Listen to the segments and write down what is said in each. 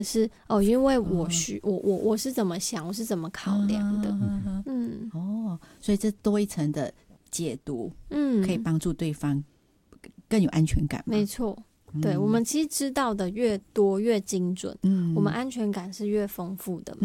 是因为我是怎么想，我是怎么考量的。 所以这多一层的解读，可以帮助对方更有安全感嘛。 没错，对，我们其实知道的越多越精准，我们安全感是越丰富的嘛。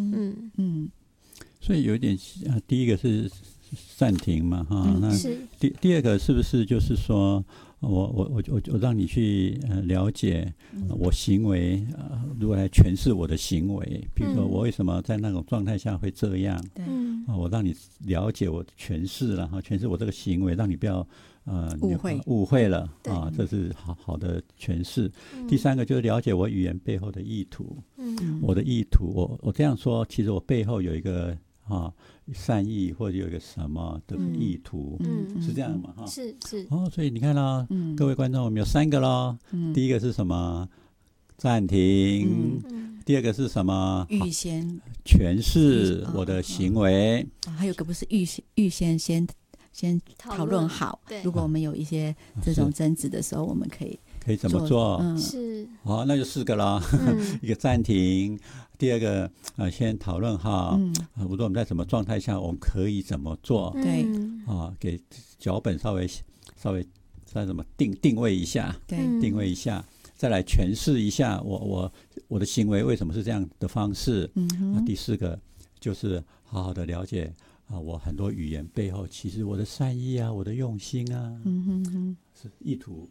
所以有一点第一个是暂停嘛，那第二个是不是就是说我让你去了解我行为如何来诠释我的行为，比如说我为什么在那种状态下会这样，我让你了解我诠释了诠释我这个行为，让你不要误会了这是好的诠释。第三个就是了解我语言背后的意图，我的意图，我这样说，其实我背后有一个善意或者有一个什么的意图，是这样吗？ 是所以你看咯，各位观众，我们有3个咯。第一个是什么？暂停。第二个是什么？ 预先诠释我的行为。 还有个不是预先讨论好，如果我们有一些这种争执的时候，我们可以怎么做？ 是那就4个了。一个暂停，第二个先讨论好，无论我们在什么状态下，我们可以怎么做？ 对， 给脚本稍微再怎么定位一下，定位一下，再来诠释一下我的行为为什么是这样的方式。第4个就是好好的了解我很多语言背后，其实我的善意啊，我的用心啊，是意图。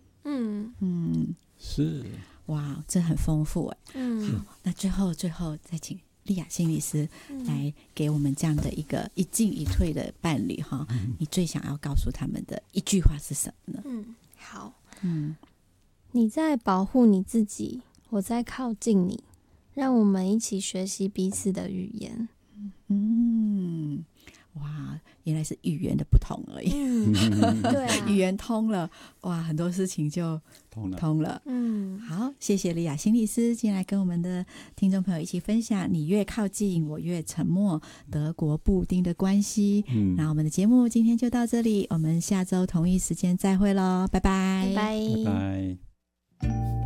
是， 哇，这很丰富哎。好，那最后再请莉亚心理师来给我们这样的一个一进一退的伴侣你最想要告诉他们的一句话是什么呢？ 好，你在保护你自己，我在靠近你，让我们一起学习彼此的语言。 哇，原来是语言的不同而已。 对啊， 语言通了，哇，很多事情就通了。好，谢谢莉亚心理师今天来跟我们的听众朋友一起分享你越靠近我越沉默德国布丁的关系。那我们的节目今天就到这里，我们下周同一时间再会咯，拜拜拜拜。 拜拜。